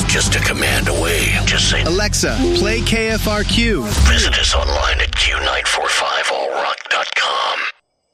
just a command away. Just say, Alexa, play KFRQ. visit us online at Q